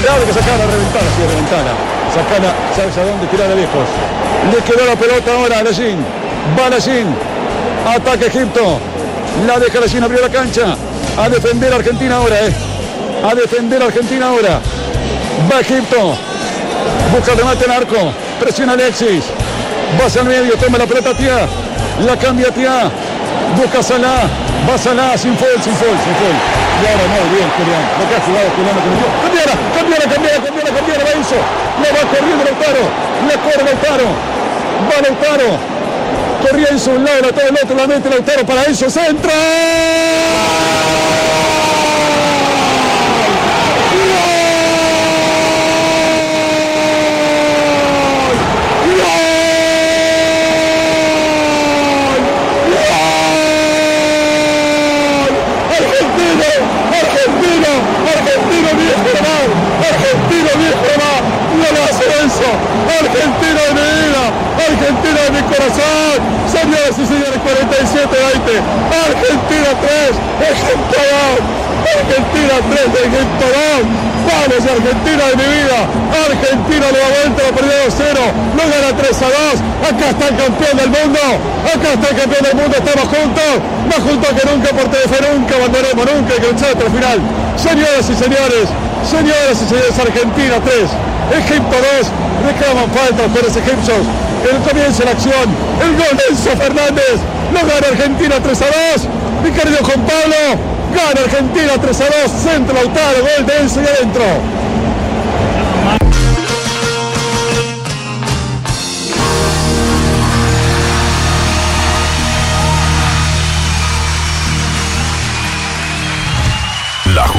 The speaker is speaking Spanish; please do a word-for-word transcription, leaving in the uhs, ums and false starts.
Claro que sacala, reventala, sí, reventala. Sacala, sabes a dónde, tirala lejos. Le quedó la pelota ahora a Lallín. Va Lallín. Ataca Egipto. La deja Lallín, abrió la cancha. A defender a Argentina ahora, eh. A defender a Argentina ahora. Va Egipto. Busca el remate en arco. Presiona Alexis. Va hacia el medio, toma la pelota Tía. La cambia Tía. Busca Salah. Va Salah, sin foul, sin foul, sin foul. Y ahora muy bien, Julián. Lo que ha jugado Julián, lo que metió. Cambiara, cambiara, cambiara, cambiara, cambiara, la hizo. La va corriendo Lautaro. La corre Lautaro. Va Lautaro. Corría Enzo un lado, todo el otro, la mete Lautaro para Enzo. ¡Centra! Argentina de mi vida, Argentina de mi corazón, señoras y señores, cuarenta y siete veinte, Argentina tres, Egipto dos, Argentina tres, Egipto dos, vamos Argentina de mi vida, Argentina nuevamente lo perdió dos cero, lo gana tres a dos, acá está el campeón del mundo, acá está el campeón del mundo, estamos juntos, más juntos que nunca por Telefe, nunca abandonaremos, nunca hay que luchar hasta el final, señoras y señores, señoras y señores, Argentina tres, Egipto dos, reclaman falta los jugadores egipcios. El comienzo de la acción, el gol de Enzo Fernández, lo gana Argentina tres a dos. Mi querido Juan Pablo, gana Argentina tres a dos. Centro Lautaro, gol de Enzo y adentro.